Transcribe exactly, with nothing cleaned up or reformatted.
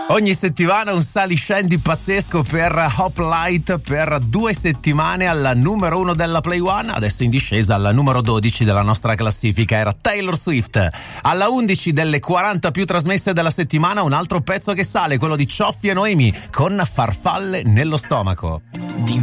Ogni settimana un saliscendi pazzesco per Hoplite, per due settimane alla numero uno della Play One, adesso in discesa alla numero dodici della nostra classifica, era Taylor Swift. Alla undici delle quaranta più trasmesse della settimana un altro pezzo che sale, quello di Cioffi e Noemi con Farfalle nello stomaco.